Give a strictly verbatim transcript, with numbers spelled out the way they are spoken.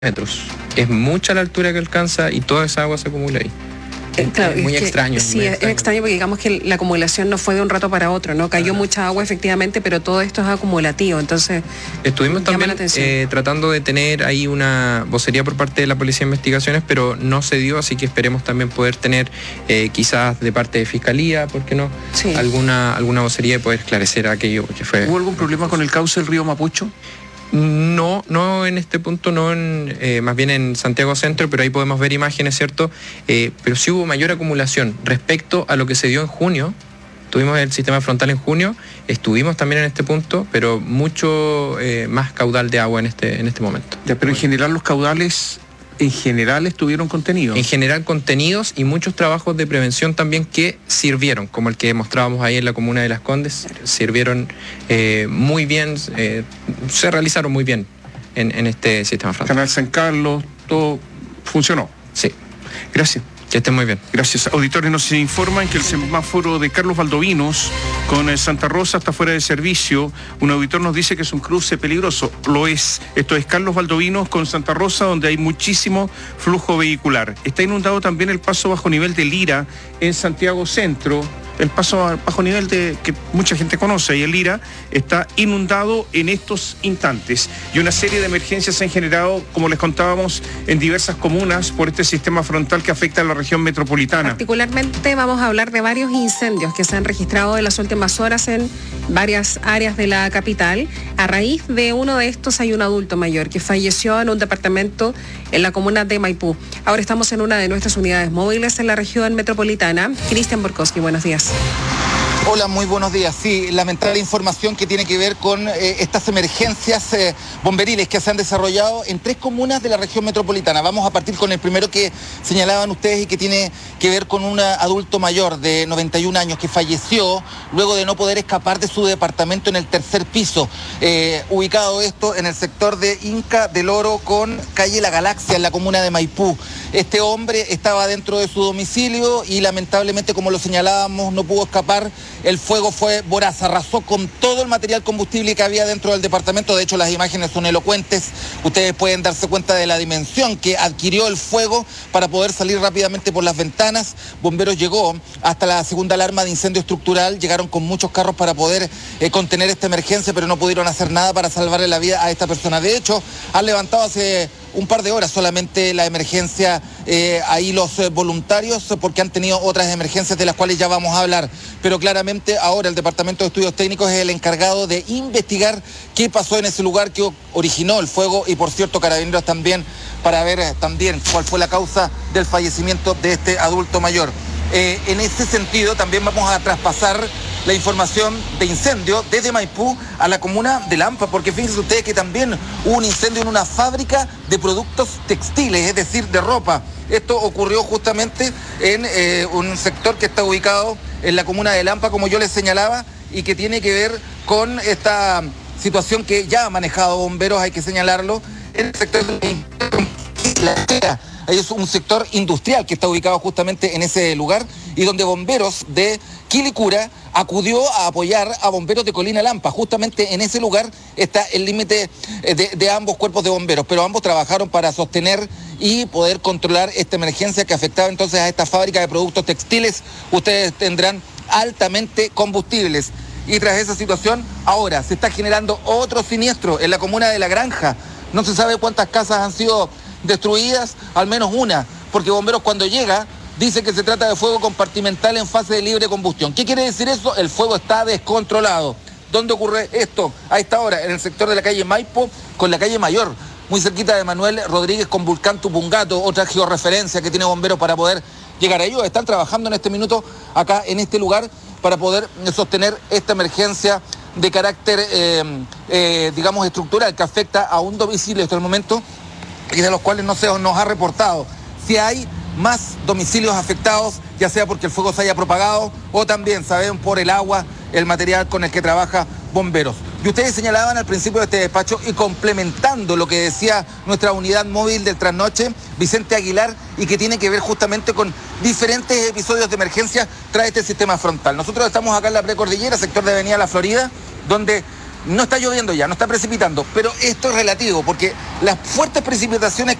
metros. Es mucha la altura que alcanza y toda esa agua se acumula ahí. Eh, claro, es muy es que, extraño. Sí, muy es extraño. extraño porque digamos que la acumulación no fue de un rato para otro, ¿no? Cayó claro. mucha agua efectivamente, pero todo esto es acumulativo, entonces estuvimos también eh, tratando de tener ahí una vocería por parte de la Policía de Investigaciones, pero no se dio, así que esperemos también poder tener eh, quizás de parte de Fiscalía, ¿por qué no? Sí. Alguna, alguna vocería y poder esclarecer aquello que fue. ¿Hubo algún problema con el cauce del río Mapocho? No, no en este punto, no en, eh, más bien en Santiago Centro, pero ahí podemos ver imágenes, ¿cierto? Eh, pero sí hubo mayor acumulación respecto a lo que se dio en junio. Tuvimos el sistema frontal en junio, estuvimos también en este punto, pero mucho eh, más caudal de agua en este, en este momento. Ya, pero en general los caudales... en general estuvieron contenidos. En general contenidos y muchos trabajos de prevención también que sirvieron, como el que mostrábamos ahí en la comuna de Las Condes, sirvieron eh, muy bien, eh, se realizaron muy bien en, en este sistema frontal. Canal San Carlos, todo funcionó. Sí. Gracias. Que estén muy bien. Gracias. Auditores, nos informan que el semáforo de Carlos Valdovinos con Santa Rosa está fuera de servicio. Un auditor nos dice que es un cruce peligroso. Lo es. Esto es Carlos Valdovinos con Santa Rosa, donde hay muchísimo flujo vehicular. Está inundado también el paso bajo nivel de Lira en Santiago Centro. El paso bajo nivel de que mucha gente conoce, y el Lira está inundado en estos instantes. Y una serie de emergencias se han generado, como les contábamos, en diversas comunas por este sistema frontal que afecta a la región metropolitana. Particularmente vamos a hablar de varios incendios que se han registrado en las últimas horas en varias áreas de la capital. A raíz de uno de estos hay un adulto mayor que falleció en un departamento en la comuna de Maipú. Ahora estamos en una de nuestras unidades móviles en la región metropolitana. Cristian Borkowski, buenos días. Hola, muy buenos días. Sí, lamentable información que tiene que ver con eh, estas emergencias eh, bomberiles que se han desarrollado en tres comunas de la región metropolitana. Vamos a partir con el primero que señalaban ustedes y que tiene que ver con un adulto mayor de noventa y un años que falleció luego de no poder escapar de su departamento en el tercer piso, eh, ubicado esto en el sector de Inca del Oro con calle La Galaxia en la comuna de Maipú. Este hombre estaba dentro de su domicilio y lamentablemente, como lo señalábamos, no pudo escapar. El fuego fue voraz, arrasó con todo el material combustible que había dentro del departamento. De hecho, las imágenes son elocuentes. Ustedes pueden darse cuenta de la dimensión que adquirió el fuego para poder salir rápidamente por las ventanas. Bomberos llegó hasta la segunda alarma de incendio estructural. Llegaron con muchos carros para poder eh, contener esta emergencia, pero no pudieron hacer nada para salvarle la vida a esta persona. De hecho, han levantado hace un par de horas solamente la emergencia eh, ahí los eh, voluntarios, porque han tenido otras emergencias de las cuales ya vamos a hablar. Pero claramente ahora el Departamento de Estudios Técnicos es el encargado de investigar qué pasó en ese lugar que originó el fuego, y por cierto Carabineros también para ver eh, también cuál fue la causa del fallecimiento de este adulto mayor. Eh, en ese sentido también vamos a traspasar la información de incendio desde Maipú a la comuna de Lampa, porque fíjense ustedes que también hubo un incendio en una fábrica de productos textiles, es decir, de ropa. Esto ocurrió justamente en eh, un sector que está ubicado en la comuna de Lampa, como yo les señalaba, y que tiene que ver con esta situación que ya ha manejado bomberos, hay que señalarlo, en el sector de la es un sector industrial que está ubicado justamente en ese lugar, y donde bomberos de Quilicura acudió a apoyar a bomberos de Colina Lampa. Justamente en ese lugar está el límite de, de ambos cuerpos de bomberos, pero ambos trabajaron para sostener y poder controlar esta emergencia que afectaba entonces a esta fábrica de productos textiles. Ustedes tendrán altamente combustibles. Y tras esa situación, ahora se está generando otro siniestro en la comuna de La Granja. No se sabe cuántas casas han sido destruidas, al menos una, porque bomberos cuando llega dice que se trata de fuego compartimental en fase de libre combustión. ¿Qué quiere decir eso? El fuego está descontrolado. ¿Dónde ocurre esto? A esta hora, en el sector de la calle Maipo con la calle Mayor, muy cerquita de Manuel Rodríguez con Vulcán Tupungato, otra georreferencia que tiene bomberos para poder llegar a ellos. Están trabajando en este minuto acá en este lugar para poder sostener esta emergencia de carácter, eh, eh, digamos, estructural que afecta a un domicilio hasta el momento, y de los cuales no se nos ha reportado si hay más domicilios afectados, ya sea porque el fuego se haya propagado o también, saben, por el agua, el material con el que trabaja bomberos. Y ustedes señalaban al principio de este despacho, y complementando lo que decía nuestra unidad móvil del trasnoche, Vicente Aguilar, y que tiene que ver justamente con diferentes episodios de emergencia tras este sistema frontal. Nosotros estamos acá en la precordillera, sector de Avenida La Florida, donde no está lloviendo ya, no está precipitando, pero esto es relativo, porque las fuertes precipitaciones